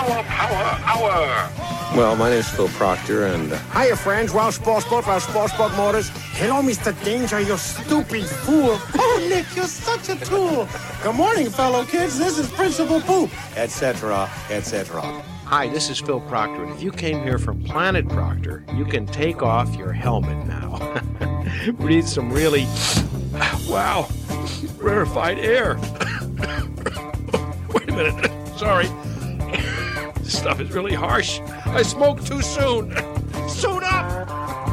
Hour. Well, my name's Phil Proctor, and... Hiya, friends. Ralph Sportsbook Motors. Hello, Mr. Danger, you stupid fool. Oh, Nick, you're such a tool. Good morning, fellow kids. This is Principal Poop, etc., etc. Hi, this is Phil Proctor, and if you came here from Planet Proctor, you can take off your helmet now. Breathe some really, wow, rarefied air. Wait a minute, sorry. This stuff is really harsh. I smoked too soon. Suit up!